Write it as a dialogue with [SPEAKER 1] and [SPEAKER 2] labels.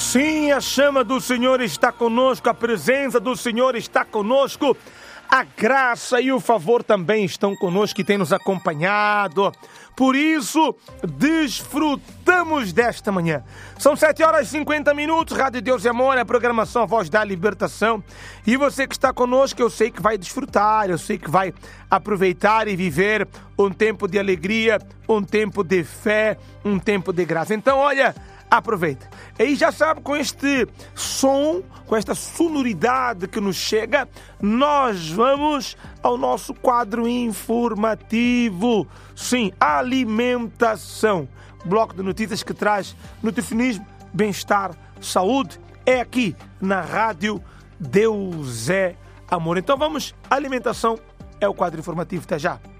[SPEAKER 1] Sim, a chama do Senhor está conosco, a presença do Senhor está conosco, a graça e o favor também estão conosco e têm nos acompanhado. Por isso, desfrutamos desta manhã. São 7h50, Rádio Deus e Amor, a programação A Voz da Libertação. E você que está conosco, eu sei que vai desfrutar, eu sei que vai aproveitar e viver um tempo de alegria, um tempo de fé, um tempo de graça. Então, olha, aproveita. E já sabe, com este som, com esta sonoridade que nos chega, nós vamos ao nosso quadro informativo. Sim, alimentação. Bloco de notícias que traz nutricionismo, bem-estar, saúde. É aqui na Rádio Deus é Amor. Então vamos, alimentação é o quadro informativo. Até já.